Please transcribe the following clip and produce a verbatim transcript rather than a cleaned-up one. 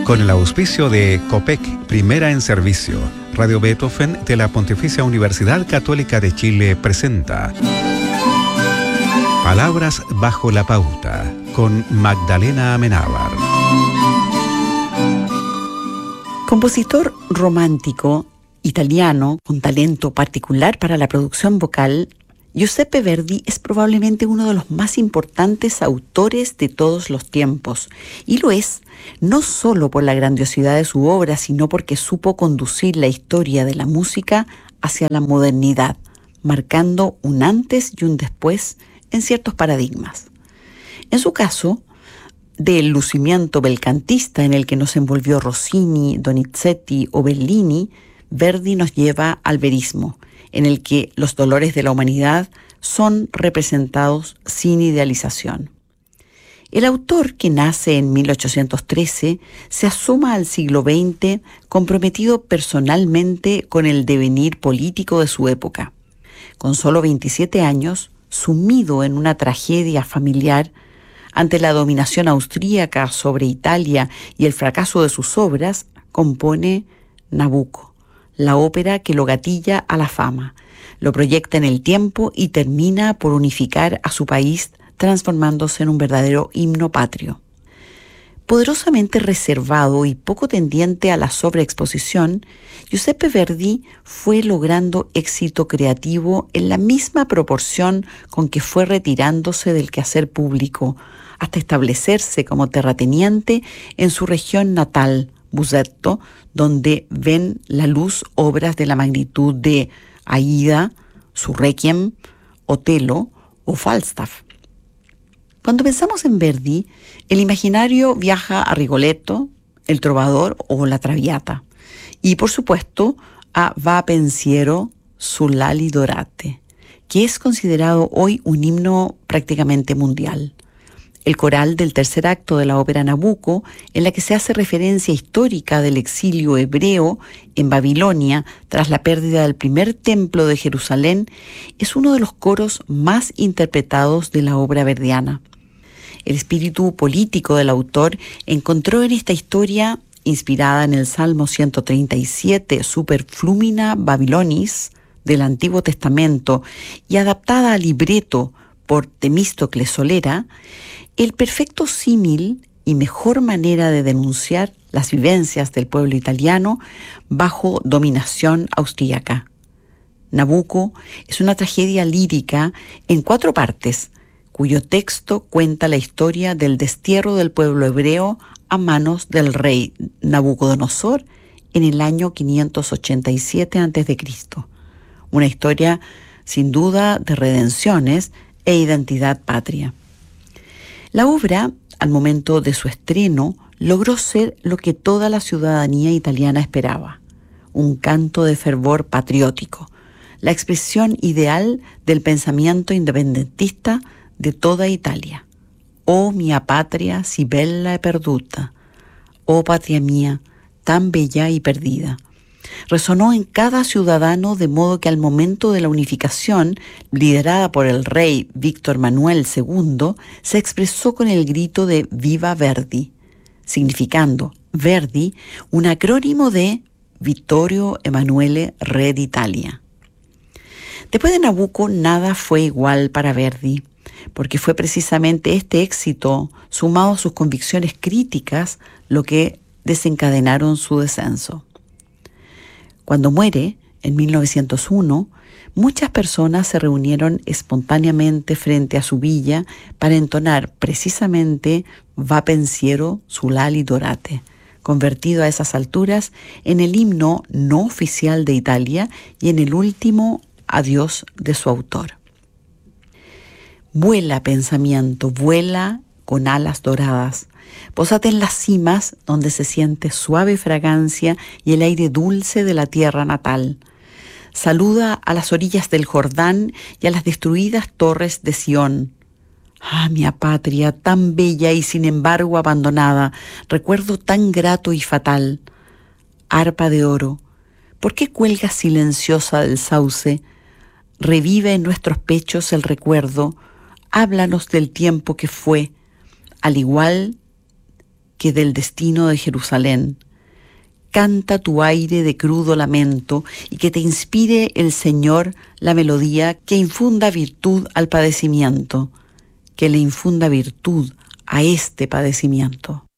Con el auspicio de COPEC, Primera en Servicio, Radio Beethoven de la Pontificia Universidad Católica de Chile presenta Palabras bajo la pauta, con Magdalena Amenábar. Compositor romántico italiano con talento particular para la producción vocal, Giuseppe Verdi es probablemente uno de los más importantes autores de todos los tiempos, y lo es no solo por la grandiosidad de su obra, sino porque supo conducir la historia de la música hacia la modernidad, marcando un antes y un después en ciertos paradigmas. En su caso, del lucimiento belcantista en el que nos envolvió Rossini, Donizetti o Bellini, Verdi nos lleva al verismo, en el que los dolores de la humanidad son representados sin idealización. El autor, que nace en mil ochocientos trece, se asoma al siglo veinte comprometido personalmente con el devenir político de su época. Con solo veintisiete años, sumido en una tragedia familiar, ante la dominación austríaca sobre Italia y el fracaso de sus obras, compone Nabucco, la ópera que lo gatilla a la fama, lo proyecta en el tiempo y termina por unificar a su país, transformándose en un verdadero himno patrio. Poderosamente reservado y poco tendiente a la sobreexposición, Giuseppe Verdi fue logrando éxito creativo en la misma proporción con que fue retirándose del quehacer público, hasta establecerse como terrateniente en su región natal, Busetto, donde ven la luz obras de la magnitud de Aida, su Requiem, Otello o Falstaff. Cuando pensamos en Verdi, el imaginario viaja a Rigoletto, El Trovador o La Traviata, y por supuesto a Va pensiero sull'ali dorate, que es considerado hoy un himno prácticamente mundial. El coral del tercer acto de la ópera Nabucco, en la que se hace referencia histórica del exilio hebreo en Babilonia tras la pérdida del primer templo de Jerusalén, es uno de los coros más interpretados de la obra verdiana. El espíritu político del autor encontró en esta historia, inspirada en el Salmo ciento treinta y siete, Super Flumina Babylonis, del Antiguo Testamento, y adaptada al libreto por Temístocles Solera, el perfecto símil y mejor manera de denunciar las vivencias del pueblo italiano bajo dominación austríaca. Nabucco es una tragedia lírica en cuatro partes, cuyo texto cuenta la historia del destierro del pueblo hebreo a manos del rey Nabucodonosor en el año quinientos ochenta y siete antes de Cristo. Una historia sin duda de redenciones e identidad patria. La obra, al momento de su estreno, logró ser lo que toda la ciudadanía italiana esperaba: un canto de fervor patriótico, la expresión ideal del pensamiento independentista de toda Italia. Oh mia patria, si bella e perduta, oh patria mía, tan bella y perdida. Resonó en cada ciudadano, de modo que al momento de la unificación, liderada por el rey Víctor Manuel segundo, se expresó con el grito de Viva Verdi, significando Verdi un acrónimo de Vittorio Emanuele, Re d'Italia. Después de Nabucco, nada fue igual para Verdi, porque fue precisamente este éxito, sumado a sus convicciones críticas, lo que desencadenaron su descenso. Cuando muere, en mil novecientos uno, muchas personas se reunieron espontáneamente frente a su villa para entonar precisamente Va pensiero sull'ali dorate, convertido a esas alturas en el himno no oficial de Italia y en el último adiós de su autor. Vuela, pensamiento, vuela con alas doradas. Pósate en las cimas donde se siente suave fragancia y el aire dulce de la tierra natal. Saluda a las orillas del Jordán y a las destruidas torres de Sión. Ah, mi patria, tan bella y sin embargo abandonada, recuerdo tan grato y fatal. Arpa de oro, ¿por qué cuelgas silenciosa del sauce? Revive en nuestros pechos el recuerdo, háblanos del tiempo que fue, al igual que del destino de Jerusalén. Canta tu aire de crudo lamento y que te inspire el Señor la melodía que infunda virtud al padecimiento, que le infunda virtud a este padecimiento.